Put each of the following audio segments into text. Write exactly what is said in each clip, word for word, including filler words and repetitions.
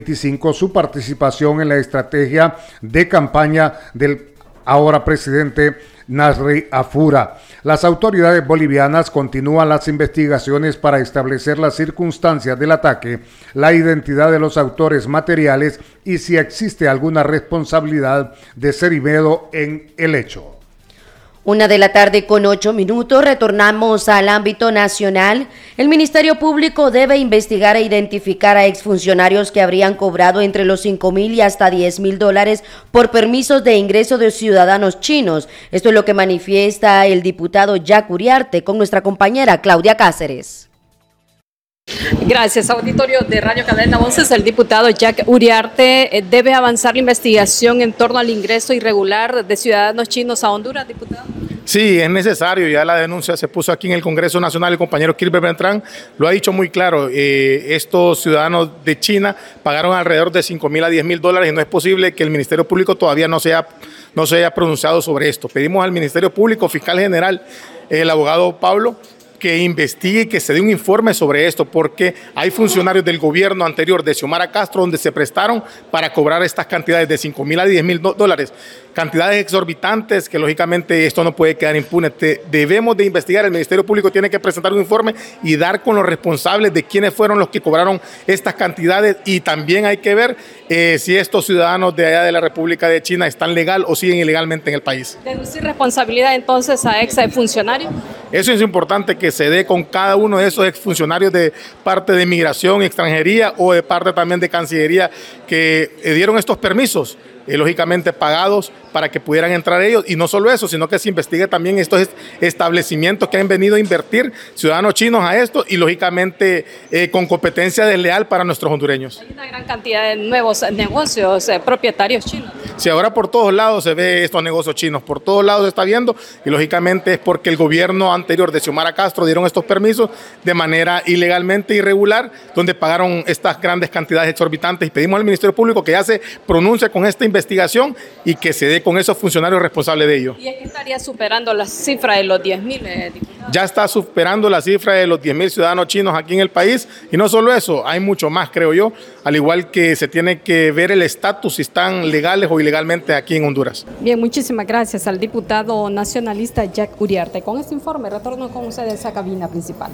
veinticinco su participación en la estrategia de campaña del ahora presidente Nasri Afura. Las autoridades bolivianas continúan las investigaciones para establecer las circunstancias del ataque, la identidad de los autores materiales y si existe alguna responsabilidad de Cerimedo en el hecho. Una de la tarde con ocho minutos, retornamos al ámbito nacional. El Ministerio Público debe investigar e identificar a exfuncionarios que habrían cobrado entre los cinco mil y hasta diez mil dólares por permisos de ingreso de ciudadanos chinos. Esto es lo que manifiesta el diputado Jack Uriarte con nuestra compañera Claudia Cáceres. Gracias, auditorio de Radio Cadena Voces. El diputado Jack Uriarte debe avanzar la investigación en torno al ingreso irregular de ciudadanos chinos a Honduras, diputado. Sí, es necesario, ya la denuncia se puso aquí en el Congreso Nacional, el compañero Kirber Beltrán lo ha dicho muy claro, eh, estos ciudadanos de China pagaron alrededor de cinco mil a diez mil dólares y no es posible que el Ministerio Público todavía no se haya, no se haya pronunciado sobre esto. Pedimos al Ministerio Público, fiscal general, el abogado Pablo, que investigue y que se dé un informe sobre esto, porque hay funcionarios del gobierno anterior de Xiomara Castro donde se prestaron para cobrar estas cantidades de cinco mil a diez mil dólares, cantidades exorbitantes que lógicamente esto no puede quedar impune. Te, debemos de investigar, el Ministerio Público tiene que presentar un informe y dar con los responsables de quiénes fueron los que cobraron estas cantidades, y también hay que ver eh, si estos ciudadanos de allá de la República de China están legal o siguen ilegalmente en el país. ¿Deducir responsabilidad entonces a ex funcionarios? Eso es importante que se dé con cada uno de esos exfuncionarios de parte de Migración, Extranjería o de parte también de Cancillería que dieron estos permisos, eh, lógicamente pagados para que pudieran entrar ellos, y no solo eso, sino que se investigue también estos establecimientos que han venido a invertir ciudadanos chinos a esto y lógicamente eh, con competencia desleal para nuestros hondureños. Hay una gran cantidad de nuevos negocios eh, propietarios chinos. Sí, ahora por todos lados se ve estos negocios chinos, por todos lados se está viendo, y lógicamente es porque el gobierno anterior de Xiomara Castro dieron estos permisos de manera ilegalmente irregular, donde pagaron estas grandes cantidades exorbitantes, y pedimos al Ministerio Público que ya se pronuncie con esta investigación y que se dé con esos funcionarios responsables de ello. ¿Y es que estaría superando la cifra de los diez mil? Eh, ya está superando la cifra de los diez mil ciudadanos chinos aquí en el país, y no solo eso, hay mucho más, creo yo, al igual que se tiene que ver el estatus si están legales o ilegalmente aquí en Honduras. Bien, muchísimas gracias al diputado nacionalista Jack Uriarte. Con este informe retorno con ustedes a cabina principal.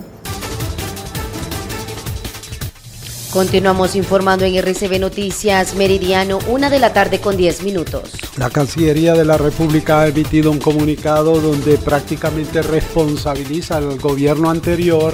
Continuamos informando en R C B Noticias Meridiano, una de la tarde con diez minutos. La Cancillería de la República ha emitido un comunicado donde prácticamente responsabiliza al gobierno anterior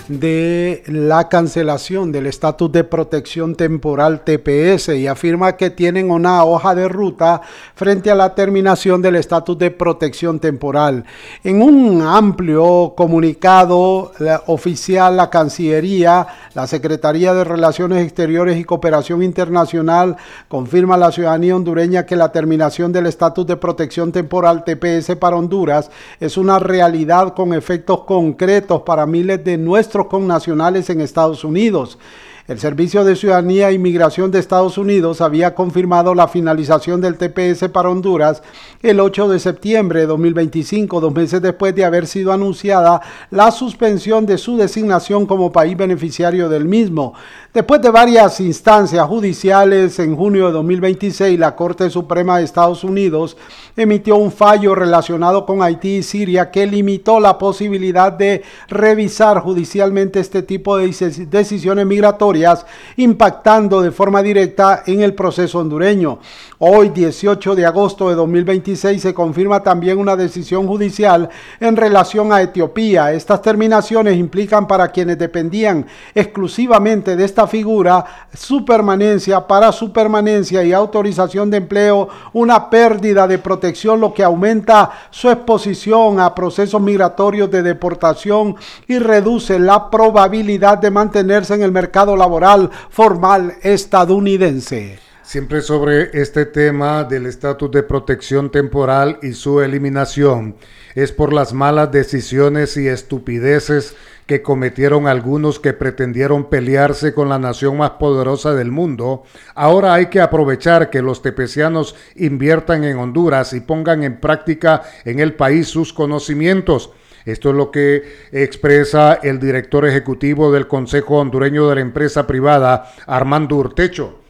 de la cancelación del estatus de protección temporal T P S y afirma que tienen una hoja de ruta frente a la terminación del estatus de protección temporal. En un amplio comunicado la, oficial, la Cancillería, la Secretaría de Relaciones Exteriores y Cooperación Internacional confirma a la ciudadanía hondureña que la terminación del estatus de protección temporal T P S para Honduras es una realidad con efectos concretos para miles de nuestros connacionales en Estados Unidos. El Servicio de Ciudadanía e Inmigración de Estados Unidos había confirmado la finalización del T P S para Honduras el ocho de septiembre de dos mil veinticinco, dos meses después de haber sido anunciada la suspensión de su designación como país beneficiario del mismo. Después de varias instancias judiciales, en junio de dos mil veintiséis, la Corte Suprema de Estados Unidos emitió un fallo relacionado con Haití y Siria que limitó la posibilidad de revisar judicialmente este tipo de decisiones migratorias, impactando de forma directa en el proceso hondureño. Hoy, dieciocho de agosto de dos mil veintiséis, se confirma también una decisión judicial en relación a Etiopía. Estas terminaciones implican para quienes dependían exclusivamente de esta figura su permanencia, para su permanencia y autorización de empleo, una pérdida de protección, lo que aumenta su exposición a procesos migratorios de deportación y reduce la probabilidad de mantenerse en el mercado laboral formal estadounidense. Siempre sobre este tema del estatus de protección temporal y su eliminación, es por las malas decisiones y estupideces que cometieron algunos que pretendieron pelearse con la nación más poderosa del mundo. Ahora hay que aprovechar que los tepecianos inviertan en Honduras y pongan en práctica en el país sus conocimientos. Esto es lo que expresa el director ejecutivo del Consejo Hondureño de la Empresa Privada, Armando Urtecho.